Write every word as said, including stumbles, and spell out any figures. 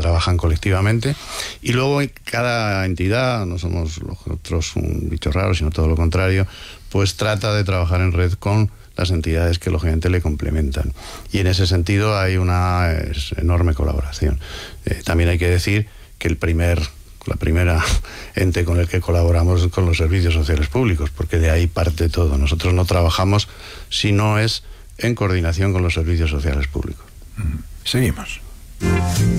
trabajan colectivamente, y luego cada entidad, no somos nosotros un bicho raro, sino todo lo contrario, pues trata de trabajar en red con las entidades que lógicamente le complementan, y en ese sentido hay una enorme colaboración. Eh, también hay que decir que el primer, la primera ente con el que colaboramos es con los servicios sociales públicos, porque de ahí parte todo. Nosotros no trabajamos si no es en coordinación con los servicios sociales públicos. Seguimos.